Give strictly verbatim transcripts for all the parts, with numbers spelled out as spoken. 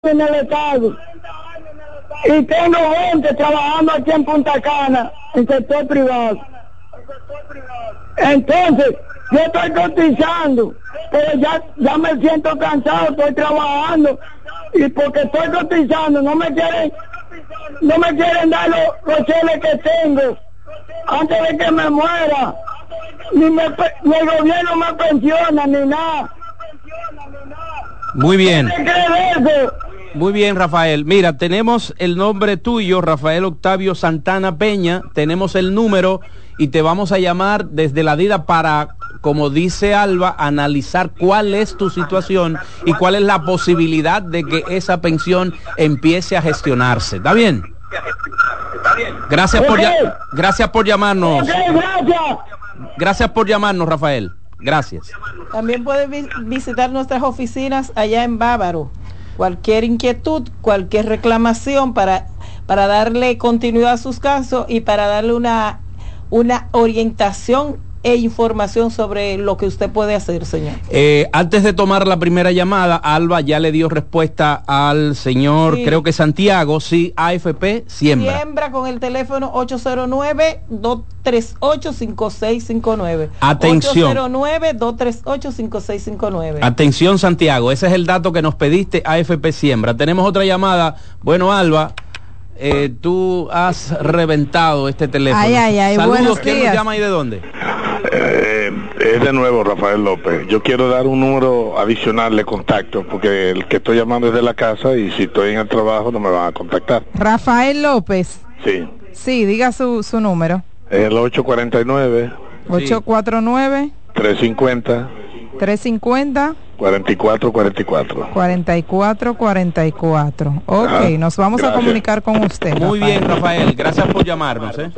en el estado y tengo gente trabajando aquí en Punta Cana, en sector privado. Entonces, yo estoy cotizando, pero ya, ya me siento cansado, estoy trabajando, y porque estoy cotizando, no me quieren, no me quieren dar los, los cheles que tengo, antes de que me muera, ni, me, ni el gobierno me pensiona, ni nada. Muy bien. ¿Qué crees de eso? Muy bien, Rafael. Mira, tenemos el nombre tuyo, Rafael Octavio Santana Peña, tenemos el número y te vamos a llamar desde la D I D A para, como dice Alba, analizar cuál es tu situación y cuál es la posibilidad de que esa pensión empiece a gestionarse. ¿Está bien? Gracias por, Okay. gracias por llamarnos. Okay, gracias. Gracias por llamarnos, Rafael. Gracias. También puedes vi- visitar nuestras oficinas allá en Bávaro. Cualquier inquietud, cualquier reclamación para, para darle continuidad a sus casos y para darle una, una orientación e información sobre lo que usted puede hacer, señor. Eh, antes de tomar la primera llamada, Alba ya le dio respuesta al señor, Sí. creo que Santiago, sí, A F P Siembra. Siembra con el teléfono ocho cero nueve, dos tres ocho, cinco seis cinco nueve. Atención. ocho cero nueve, dos tres ocho, cinco seis cinco nueve. Atención, Santiago, ese es el dato que nos pediste, A F P Siembra. Tenemos otra llamada. Bueno, Alba, eh, tú has reventado este teléfono. Ay, ay, ay, Saludos, buenos ¿quién días. nos llama y de dónde? Eh, es de nuevo Rafael López. Yo quiero dar un número adicional de contacto porque el que estoy llamando es de la casa y si estoy en el trabajo no me van a contactar. Rafael López. Sí, Sí, diga su, su número. es el ocho cuatro nueve, ocho cuatro nueve, tres cinco cero, tres cinco cero, cuatro cuatro cuatro cuatro. cuatro cuatro cuatro cuatro. Ok, Ajá. nos vamos Gracias. a comunicar con usted. Muy Rafael. bien, Rafael, gracias por llamarnos. ¿eh?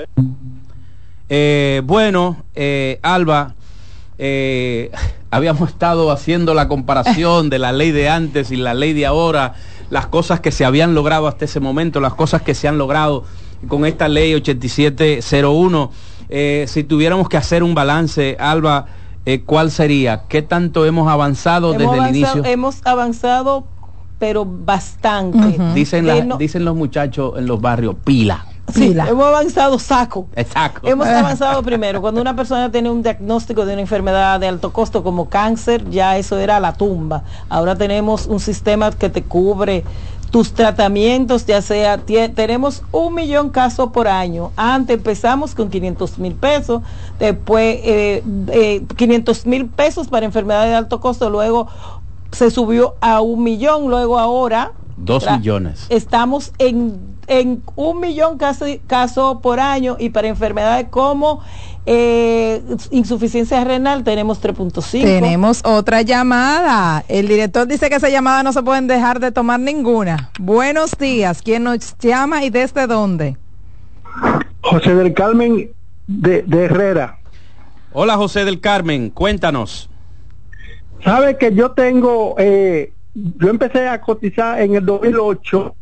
Eh, bueno, eh, Alba, eh, habíamos estado haciendo la comparación de la ley de antes y la ley de ahora, las cosas que se habían logrado hasta ese momento, las cosas que se han logrado con esta ley ochenta y siete cero uno. Eh, si tuviéramos que hacer un balance, Alba, eh, ¿cuál sería? ¿Qué tanto hemos avanzado Hemos desde avanzado, el inicio? hemos avanzado, pero bastante. Ujú. Dicen, Eh, la- no- dicen los muchachos en los barrios, pila. Sí, Pila. hemos avanzado saco. Exacto. Hemos avanzado primero. Cuando una persona tiene un diagnóstico de una enfermedad de alto costo como cáncer, ya eso era la tumba. Ahora tenemos un sistema que te cubre tus tratamientos, ya sea, tie- tenemos un millón casos por año. Antes empezamos con quinientos mil pesos, después eh, eh, quinientos mil pesos para enfermedades de alto costo, luego se subió a un millón, luego ahora Dos tra- millones. estamos en, en un millón casi casos por año y para enfermedades como eh, insuficiencia renal tenemos tres punto cinco. Tenemos otra llamada. El director dice que esa llamada no se pueden dejar de tomar ninguna. Buenos días. ¿Quién nos llama y desde dónde? José del Carmen de, de Herrera. Hola, José del Carmen, cuéntanos. Sabe que yo tengo, eh, yo empecé a cotizar en el dos mil ocho,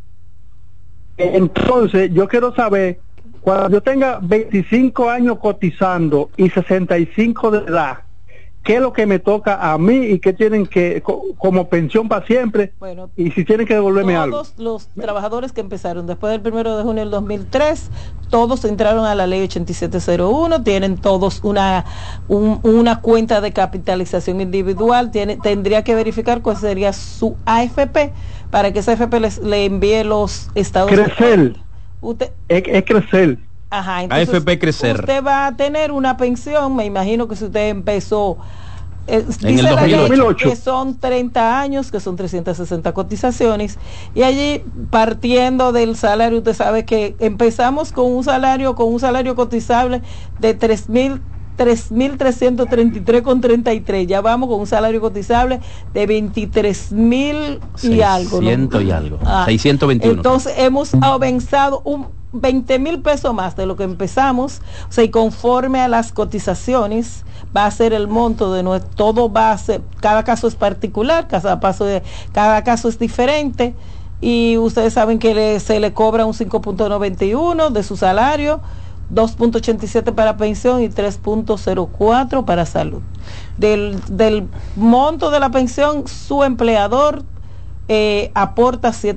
entonces yo quiero saber, cuando yo tenga veinticinco años cotizando y sesenta y cinco de edad, ¿qué es lo que me toca a mí y qué tienen que, co- como pensión para siempre, Bueno, y si tienen que devolverme algo? todos los trabajadores que empezaron después del primero de junio del dos mil tres, todos entraron a la ley ochenta y siete cero uno, tienen todos una un- una cuenta de capitalización individual, tiene, tendría que verificar cuál sería su A F P para que esa A F P les, le envíe los estados de Crecer. cuenta. Usted, Es, es crecer. ajá, entonces A F P Crecer. usted va a tener una pensión, me imagino que si usted empezó eh, En dice el la ley dos mil ocho. que son treinta años, que son trescientas sesenta cotizaciones, y allí partiendo del salario, usted sabe que empezamos con un salario, con un salario cotizable de tres mil tres mil trescientos treinta y tres con treinta y tres, ya vamos con un salario cotizable de veintitrés mil y algo, ¿no? seiscientos y algo. Ah, seiscientos veintiuno. Entonces hemos avanzado un veinte mil pesos más de lo que empezamos, o sea, y conforme a las cotizaciones va a ser el monto de nuestro, todo va a ser, cada caso es particular, cada paso de, cada caso es diferente, y ustedes saben que le, se le cobra un cinco punto noventa y uno de su salario, dos punto ochenta y siete para pensión y tres punto cero cuatro para salud. Del, del monto de la pensión, su empleador eh, aporta siete